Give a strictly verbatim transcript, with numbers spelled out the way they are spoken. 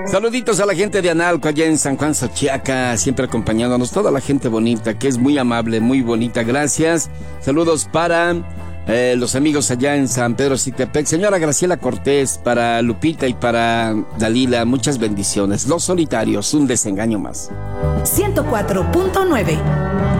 Saluditos a la gente de Analco, allá en San Juan Xochiaca, siempre acompañándonos, toda la gente bonita, que es muy amable, muy bonita, gracias. Saludos para eh, los amigos allá en San Pedro Citepec, señora Graciela Cortés, para Lupita y para Dalila, muchas bendiciones. Los Solitarios, un desengaño más. ciento cuatro punto nueve